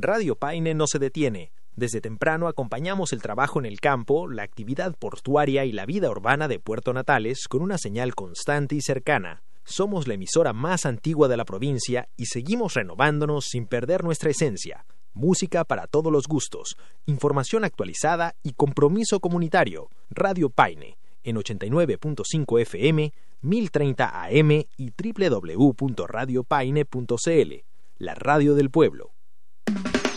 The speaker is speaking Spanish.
Radio Paine no se detiene. Desde temprano acompañamos el trabajo en el campo, la actividad portuaria y la vida urbana de Puerto Natales con una señal constante y cercana. Somos la emisora más antigua de la provincia y seguimos renovándonos sin perder nuestra esencia. Música para todos los gustos, información actualizada y compromiso comunitario. Radio Paine, en 89.5 FM, 1030 AM y www.radiopaine.cl. La radio del pueblo.